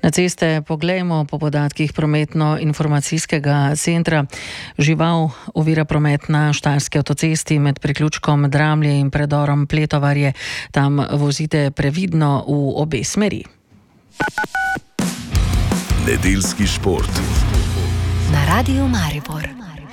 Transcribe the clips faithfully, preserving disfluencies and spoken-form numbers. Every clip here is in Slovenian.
Na ceste poglejmo po podatkih prometno-informacijskega centra. Žival ovira promet na Štajerski avtocesti med priključkom Dramlje in predorom Pletovarje. Tam vozite previdno v obe smeri. Nedeljski šport na Radiu Maribor.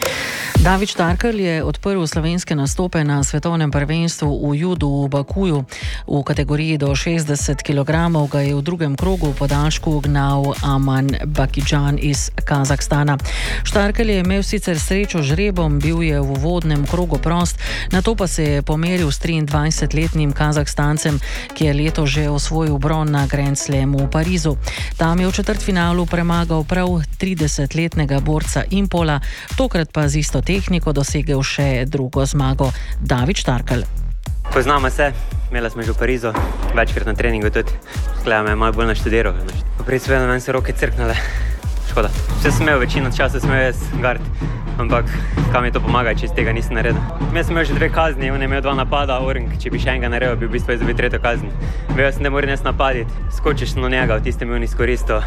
David Štarkel je odprl slovenske nastope na svetovnem prvenstvu v judu v Bakuju. V kategoriji do šestdeset kilogramov ga je v drugem krogu v podaljšku gnal Aman Bakidžan iz Kazahstana. Štarkel je imel sicer srečo z žrebom, bil je v uvodnem krogu prost, nato pa se je pomeril s triindvajsetletnim Kazahstancem, ki je leto že osvojil bron na Grand Slamu v Parizu. Tam je v četrtfinalu premagal prav tridesetletnega borca Impola, tokrat pa z isto tehniko dosegel še drugo zmago. David Štarkel. Poznamo se, imela smo že v Parizu, večkrat na treningu tudi. Skleda me je malo bolj naštudiral. Poprej so vedno meni se roke crknale. Škoda. Vse sem imel, večino časa sem imel jaz gard, ampak kam mi to pomaga, če iz tega nisem naredil. Jaz sem imel že dve kazni, on je imel dva napada, Orang, če bi še enega naredil, bi v bistvu izdobil tretjo kazni. Vedel sem, da moram jaz napaditi, skočiš na njega, v tistem mi on izkoristil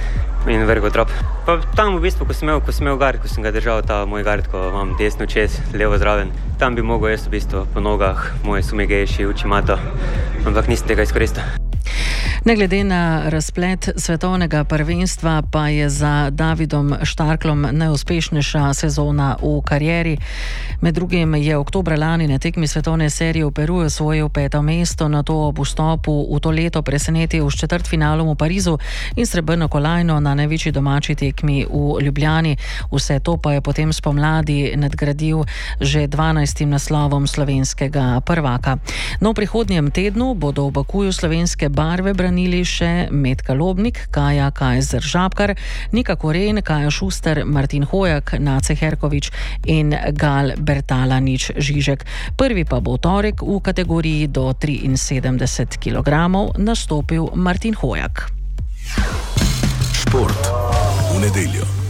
in vrgel trop. Pa tam v bistvu, ko sem imel, ko sem imel gard, ko sem ga držal, ta moj gard, ko imam desno čez, levo zraven, tam bi mogel jaz v bistvu po nogah, moje sumegejši, učimato, ampak nisem tega izkoristil. Ne glede na razplet svetovnega prvenstva pa je za Davidom Štarklom najuspešnejša sezona v karieri. Med drugim je oktobra lani na tekmi svetovne serije v Peruju osvojil peto mesto, nato ob vstopu v to leto presenetil s četrtfinalom v Parizu in srebrno kolajno na največji domači tekmi v Ljubljani. Vse to pa je potem spomladi nadgradil že dvanajstim naslovom slovenskega prvaka. No, v prihodnjem tednu bodo v Bakuju slovenske barve branili še Metka Lobnik, Kaja Kajzer Žabkar, Nika Koren, Kaja Šuster, Martin Hojak, Nace Herkovič in Gal Bertalanič Žižek. Prvi pa bo v torek v kategoriji do triinsedemdeset kilogramov nastopil Martin Hojak. Šport v nedeljo.